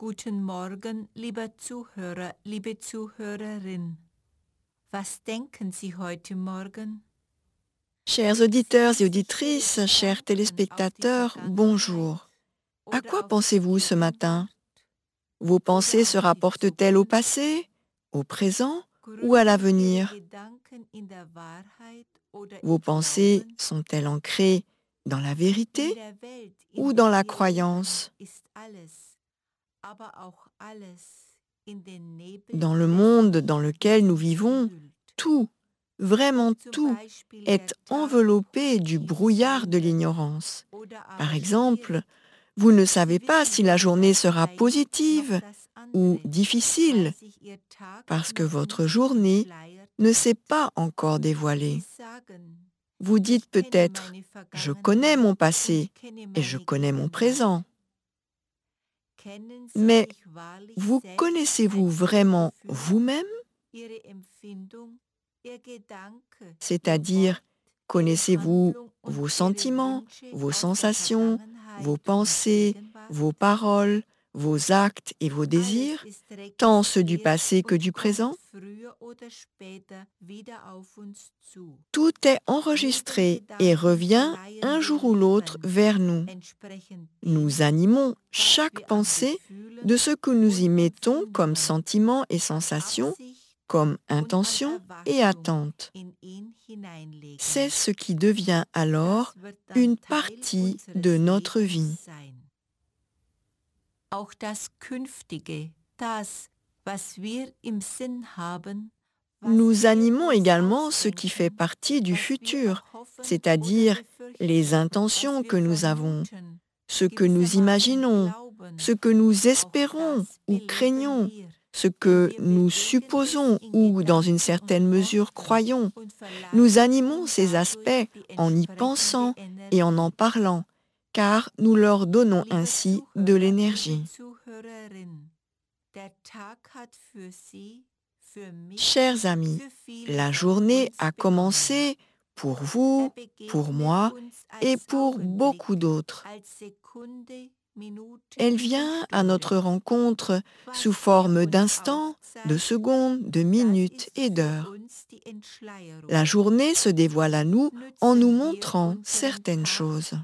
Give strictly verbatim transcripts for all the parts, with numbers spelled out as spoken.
Guten Morgen, lieber Zuhörer, liebe Zuhörerin. Was denken Sie heute Morgen? Chers auditeurs et auditrices, chers téléspectateurs, bonjour. À quoi pensez-vous ce matin? Vos pensées se rapportent-elles au passé, au présent ou à l'avenir? Vos pensées sont-elles ancrées dans la vérité ou dans la croyance? Dans le monde dans lequel nous vivons, tout, vraiment tout, est enveloppé du brouillard de l'ignorance. Par exemple, vous ne savez pas si la journée sera positive ou difficile parce que votre journée ne s'est pas encore dévoilée. Vous dites peut-être: je connais mon passé et je connais mon présent. Mais vous connaissez-vous vraiment vous-même? C'est-à-dire, connaissez-vous vos sentiments, vos sensations, vos pensées, vos paroles, vos actes et vos désirs, tant ceux du passé que du présent? Tout est enregistré et revient un jour ou l'autre vers nous. Nous animons chaque pensée de ce que nous y mettons comme sentiments et sensations, comme intention et attente. C'est ce qui devient alors une partie de notre vie. Auch das Künftige, das, was wir im Sinn haben, Nous animons également ce qui fait partie du futur, c'est-à-dire les intentions que nous avons, ce que nous imaginons, ce que nous espérons ou craignons, ce que nous supposons ou, dans une certaine mesure, croyons. Nous animons ces aspects en y pensant et en en parlant, car nous leur donnons ainsi de l'énergie. Chers amis, la journée a commencé pour vous, pour moi et pour beaucoup d'autres. Elle vient à notre rencontre sous forme d'instants, de secondes, de minutes et d'heures. La journée se dévoile à nous en nous montrant certaines choses.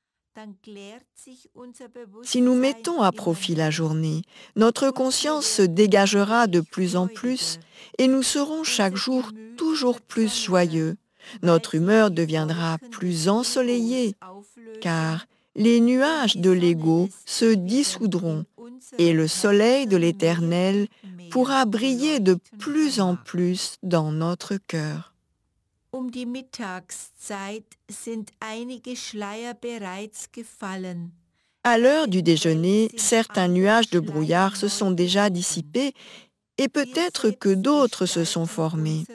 Si nous mettons à profit la journée, notre conscience se dégagera de plus en plus et nous serons chaque jour toujours plus joyeux. Notre humeur deviendra plus ensoleillée, car les nuages de l'ego se dissoudront et le soleil de l'Éternel pourra briller de plus en plus dans notre cœur. Um die Mittagszeit sind einige Schleier bereits gefallen. À l'heure du déjeuner, certains nuages de brouillard se sont déjà dissipés et peut-être que d'autres se sont formés.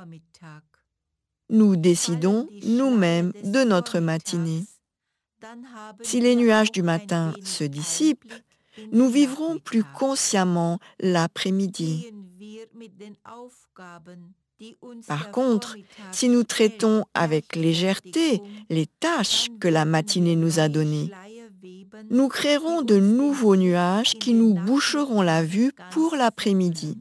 Nous décidons nous-mêmes de notre matinée. Si les nuages du matin se dissipent, nous vivrons plus consciemment l'après-midi. Par contre, si nous traitons avec légèreté les tâches que la matinée nous a données, nous créerons de nouveaux nuages qui nous boucheront la vue pour l'après-midi.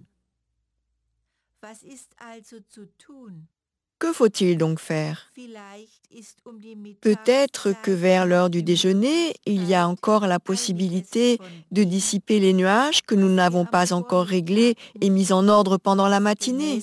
Que faut-il donc faire? Peut-être que vers l'heure du déjeuner, il y a encore la possibilité de dissiper les nuages que nous n'avons pas encore réglés et mis en ordre pendant la matinée.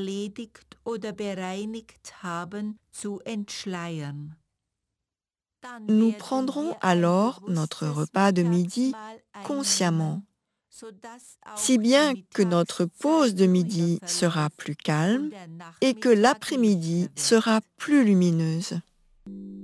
Nous prendrons alors notre repas de midi consciemment, si bien que notre pause de midi sera plus calme et que l'après-midi sera plus lumineuse.